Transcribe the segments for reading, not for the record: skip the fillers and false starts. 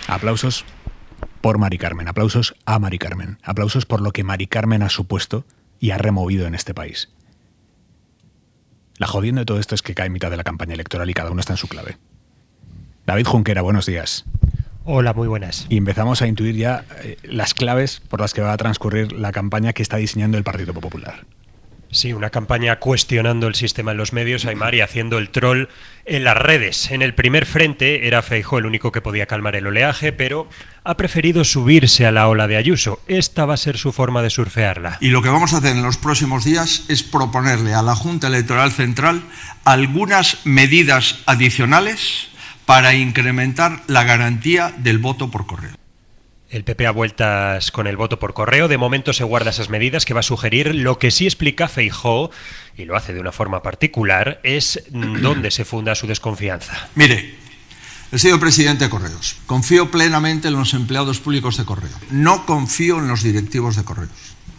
Aplausos por Mari Carmen, aplausos a Mari Carmen, aplausos por lo que Mari Carmen ha supuesto y ha removido en este país. La jodienda de todo esto es que cae en mitad de la campaña electoral y cada uno está en su clave. David Junquera, buenos días. Hola, muy buenas. Y empezamos a intuir ya las claves por las que va a transcurrir la campaña que está diseñando el Partido Popular. Sí, una campaña cuestionando el sistema en los medios, Aymar, y haciendo el troll en las redes. En el primer frente era Feijóo el único que podía calmar el oleaje, pero ha preferido subirse a la ola de Ayuso. Esta va a ser su forma de surfearla. Y lo que vamos a hacer en los próximos días es proponerle a la Junta Electoral Central algunas medidas adicionales para incrementar la garantía del voto por correo. El PP a vueltas con el voto por correo. De momento se guarda esas medidas que va a sugerir. Lo que sí explica Feijóo, y lo hace de una forma particular, es dónde se funda su desconfianza. Mire, he sido presidente de Correos. Confío plenamente en los empleados públicos de Correo. No confío en los directivos de Correos.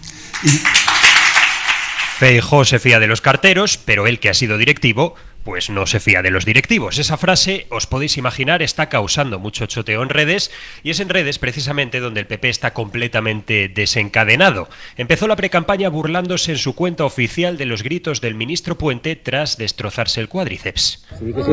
Feijóo se fía de los carteros, pero él, que ha sido directivo, pues no se fía de los directivos. Esa frase, os podéis imaginar, está causando mucho choteo en redes, y es en redes precisamente donde el PP está completamente desencadenado. Empezó la precampaña burlándose en su cuenta oficial de los gritos del ministro Puente tras destrozarse el cuádriceps.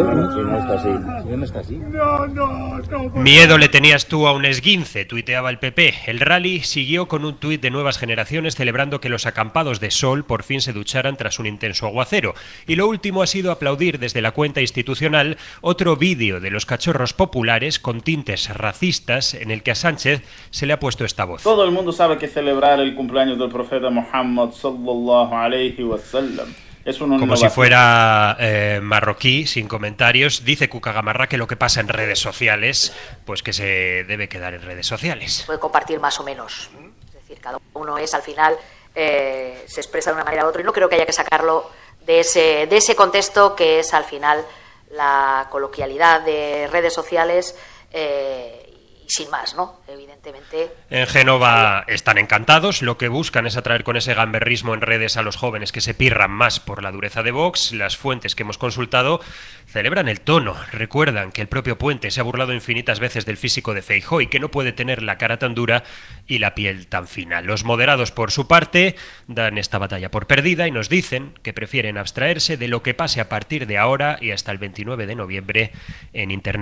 Miedo le tenías tú a un esguince, tuiteaba el PP. El rally siguió con un tuit de Nuevas Generaciones celebrando que los acampados de sol por fin se ducharan tras un intenso aguacero. Y lo último ha sido aplaudir desde la cuenta institucional otro vídeo de los cachorros populares con tintes racistas en el que a Sánchez se le ha puesto esta voz. Todo el mundo sabe que celebrar el cumpleaños del profeta Muhammad sallallahu alayhi wa sallam es una como si fuera marroquí, sin comentarios. Dice Cuca Gamarra que lo que pasa en redes sociales, pues que se debe quedar en redes sociales. Puede compartir más o menos. Es decir, cada uno es, al final, se expresa de una manera u otra, y no creo que haya que sacarlo de ese contexto que es, al final, la coloquialidad de redes sociales y sin más, ¿no? Evidentemente. En Génova están encantados. Lo que buscan es atraer con ese gamberrismo en redes a los jóvenes que se pirran más por la dureza de Vox. Las fuentes que hemos consultado celebran el tono. Recuerdan que el propio Puente se ha burlado infinitas veces del físico de Feijóo y que no puede tener la cara tan dura y la piel tan fina. Los moderados, por su parte, dan esta batalla por perdida y nos dicen que prefieren abstraerse de lo que pase a partir de ahora y hasta el 29 de noviembre en Internet.